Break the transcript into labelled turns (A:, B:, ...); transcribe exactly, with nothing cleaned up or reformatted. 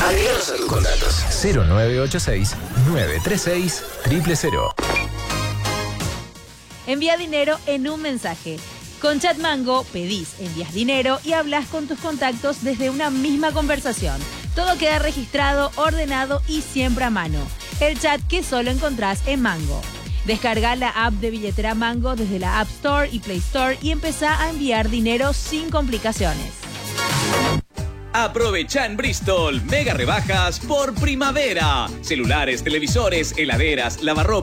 A: Agreganos a tus contactos.
B: cero nueve ocho seis, nueve tres seis, cero cero cero.
C: Envía dinero en un mensaje. Con Chatmango pedís, envías dinero y hablas con tus contactos desde una misma conversación. Todo queda registrado, ordenado y siempre a mano. El chat que solo encontrás en Mango. Descarga la app de billetera Mango desde la App Store y Play Store y empezá a enviar dinero sin complicaciones.
D: Aprovecha en Bristol mega rebajas por primavera. Celulares, televisores, heladeras, lavarropas.